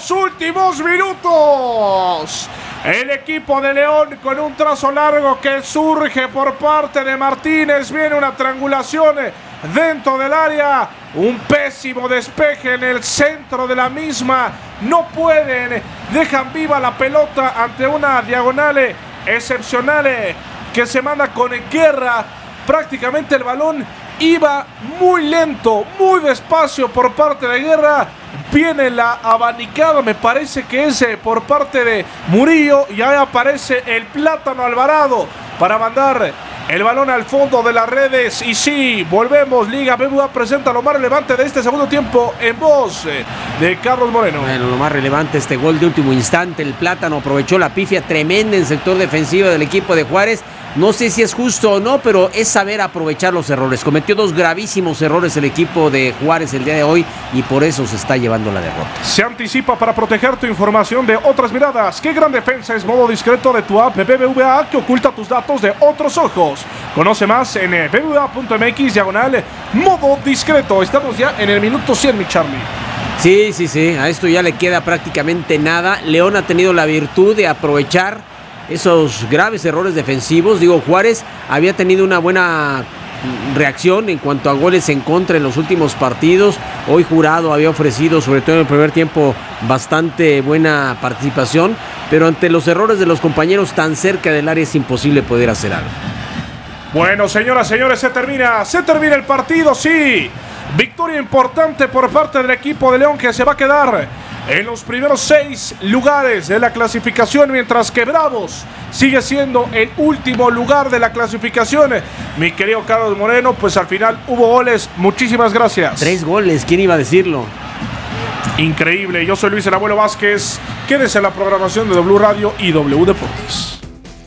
los últimos minutos. El equipo de León con un trazo largo que surge por parte de Martínez. Viene una triangulación dentro del área. Un pésimo despeje en el centro de la misma. No pueden. Dejan viva la pelota ante una diagonal excepcional que se manda con Guerra. Prácticamente el balón iba muy lento, muy despacio por parte de Guerra. Viene la abanicada, me parece que es por parte de Murillo. Y ahí aparece el Plátano Alvarado para mandar el balón al fondo de las redes. Y sí, volvemos. Liga BBVA presenta lo más relevante de este segundo tiempo en voz de Carlos Moreno. Bueno, lo más relevante, este gol de último instante. El Plátano aprovechó la pifia tremenda en sector defensivo del equipo de Juárez. No sé si es justo o no, pero es saber aprovechar los errores. Cometió 2 gravísimos errores el equipo de Juárez el día de hoy y por eso se está llevando la derrota. Se anticipa para proteger tu información de otras miradas. Qué gran defensa es modo discreto de tu app BBVA que oculta tus datos de otros ojos. Conoce más en bbva.mx/modo discreto. Estamos ya en el minuto 100, mi Charlie. Sí. A esto ya le queda prácticamente nada. León ha tenido la virtud de aprovechar esos graves errores defensivos. Digo, Juárez había tenido una buena reacción en cuanto a goles en contra en los últimos partidos. Hoy Jurado había ofrecido, sobre todo en el primer tiempo, bastante buena participación, pero ante los errores de los compañeros tan cerca del área es imposible poder hacer algo. Bueno, señoras, señores, se termina el partido, sí. Victoria importante por parte del equipo de León que se va a quedar en los primeros 6 lugares de la clasificación, mientras que Bravos sigue siendo el último lugar de la clasificación. Mi querido Carlos Moreno, pues al final hubo goles. Muchísimas gracias. 3 goles, ¿quién iba a decirlo? Increíble. Yo soy Luis el Abuelo Vázquez. Quédese en la programación de W Radio y W Deportes.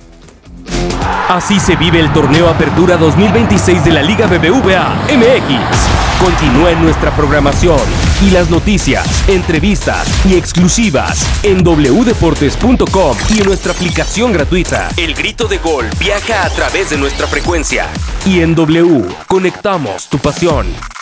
Así se vive el torneo Apertura 2026 de la Liga BBVA MX. Continúa en nuestra programación y las noticias, entrevistas y exclusivas en wdeportes.com y en nuestra aplicación gratuita. El grito de gol viaja a través de nuestra frecuencia. Y en W, conectamos tu pasión.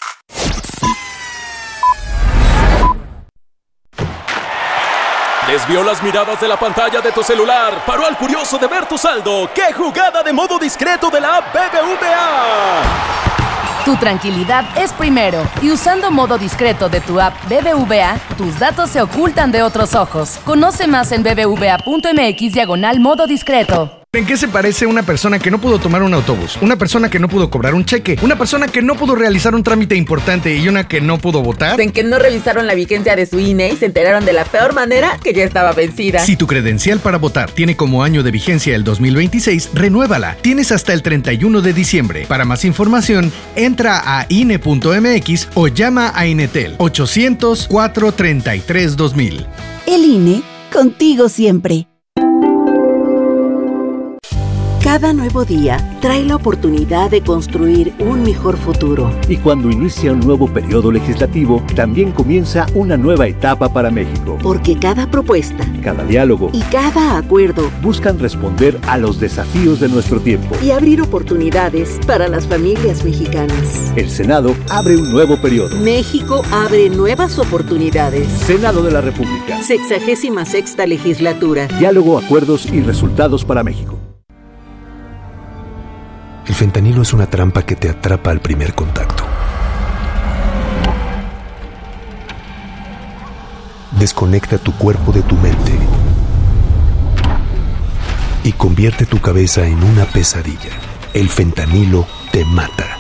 Desvió las miradas de la pantalla de tu celular. Paró al curioso de ver tu saldo. ¡Qué jugada de modo discreto de la app BBVA! Tu tranquilidad es primero y usando modo discreto de tu app BBVA, tus datos se ocultan de otros ojos. Conoce más en bbva.mx/modo discreto. ¿En qué se parece una persona que no pudo tomar un autobús? Una persona que no pudo cobrar un cheque, una persona que no pudo realizar un trámite importante y una que no pudo votar. En que no revisaron la vigencia de su INE y se enteraron de la peor manera que ya estaba vencida. Si tu credencial para votar tiene como año de vigencia el 2026, renuévala. Tienes hasta el 31 de diciembre. Para más información, entra a INE.mx o llama a Inetel 800-433-2000. El INE, contigo siempre. Cada nuevo día trae la oportunidad de construir un mejor futuro. Y cuando inicia un nuevo periodo legislativo, también comienza una nueva etapa para México. Porque cada propuesta, cada diálogo y cada acuerdo buscan responder a los desafíos de nuestro tiempo y abrir oportunidades para las familias mexicanas. El Senado abre un nuevo periodo. México abre nuevas oportunidades. Senado de la República. 66ª legislatura. Diálogo, acuerdos y resultados para México. El fentanilo es una trampa que te atrapa al primer contacto. Desconecta tu cuerpo de tu mente y convierte tu cabeza en una pesadilla. El fentanilo te mata.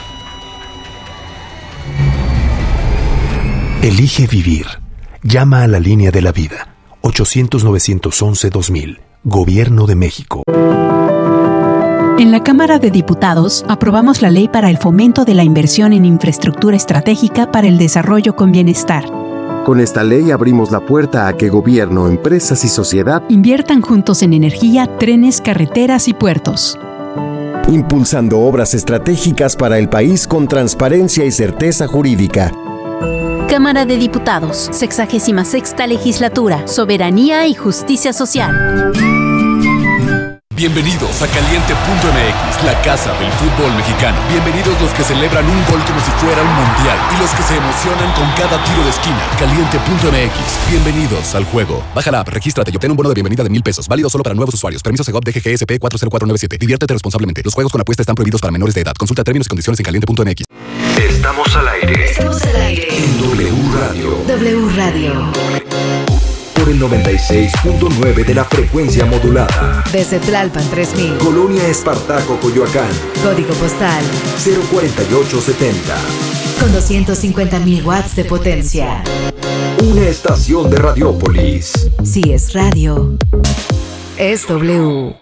Elige vivir. Llama a la línea de la vida. 800-911-2000. Gobierno de México. En la Cámara de Diputados aprobamos la Ley para el Fomento de la Inversión en Infraestructura Estratégica para el Desarrollo con Bienestar. Con esta ley abrimos la puerta a que gobierno, empresas y sociedad inviertan juntos en energía, trenes, carreteras y puertos. Impulsando obras estratégicas para el país con transparencia y certeza jurídica. Cámara de Diputados, 66ª Legislatura, Soberanía y Justicia Social. Bienvenidos a Caliente.mx, la casa del fútbol mexicano. Bienvenidos los que celebran un gol como si fuera un mundial y los que se emocionan con cada tiro de esquina. Caliente.mx, bienvenidos al juego. Baja la app, regístrate y obtén un bono de bienvenida de $1,000. Válido solo para nuevos usuarios. Permiso Segov DGGSP 40497. Diviértete responsablemente. Los juegos con apuesta están prohibidos para menores de edad. Consulta términos y condiciones en Caliente.mx. Estamos al aire. Estamos al aire. En W Radio. W Radio. Por el 96.9 de la frecuencia modulada. Desde Tlalpan 3000. Colonia Espartaco, Coyoacán. Código postal 04870. Con 250.000 watts de potencia. Una estación de Radiópolis. Si es radio, es W.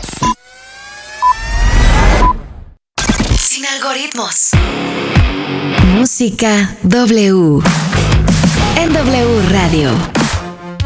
Sin algoritmos. Música W. En W Radio.